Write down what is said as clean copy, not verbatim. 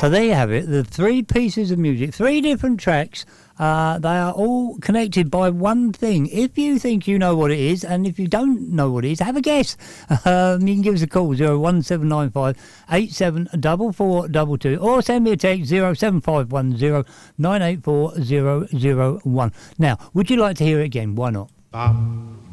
So there you have it, the 3 pieces of music, 3 different tracks. They are all connected by one thing. If you think you know what it is, and if you don't know what it is, have a guess. You can give us a call, 01795 874422, or send me a text, 07510 984 001. Now, would you like to hear it again? Why not?